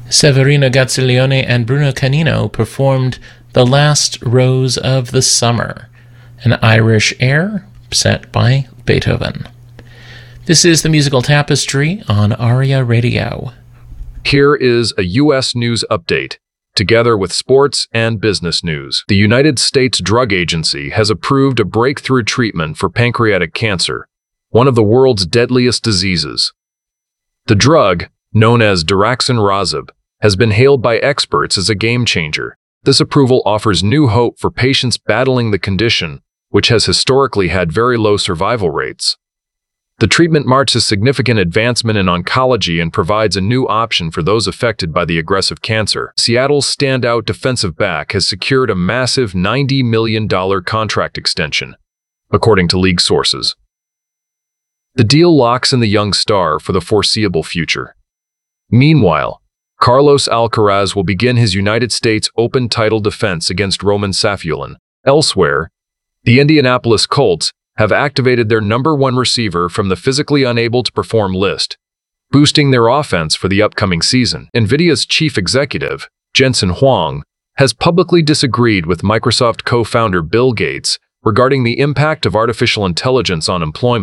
Severino Gazziglione and Bruno Canino performed The Last Rose of the Summer, an Irish air set by Beethoven. This is the Musical Tapestry on ARIA Radio. Here is a U.S. news update, together with sports and business news. The United States Drug Agency has approved a breakthrough treatment for pancreatic cancer, one of the world's deadliest diseases. The drug, known as daraxonrasib, has been hailed by experts as a game-changer. This approval offers new hope for patients battling the condition, which has historically had very low survival rates. The treatment marks a significant advancement in oncology and provides a new option for those affected by the aggressive cancer. Seattle's standout defensive back has secured a massive $90 million contract extension, according to league sources. The deal locks in the young star for the foreseeable future. Meanwhile, Carlos Alcaraz will begin his United States Open title defense against Roman Safiullin. Elsewhere, the Indianapolis Colts have activated their number one receiver from the physically unable to perform list, boosting their offense for the upcoming season. NVIDIA's chief executive, Jensen Huang, has publicly disagreed with Microsoft co-founder Bill Gates regarding the impact of artificial intelligence on employment.